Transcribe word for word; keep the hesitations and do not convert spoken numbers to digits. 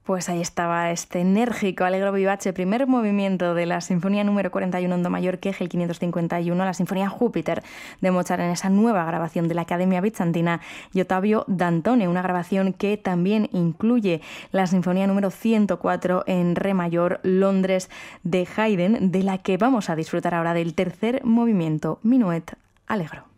Pues ahí estaba este enérgico, allegro vivace, primer movimiento de la Sinfonía número cuarenta y uno en do mayor, Kegel quinientos cincuenta y uno, la Sinfonía Júpiter de Mozart en esa nueva grabación de la Academia Bizantina y Ottavio Dantone, una grabación que también incluye la Sinfonía número ciento cuatro en re mayor, Londres de Haydn, de la que vamos a disfrutar ahora del tercer movimiento, Minuet Allegro.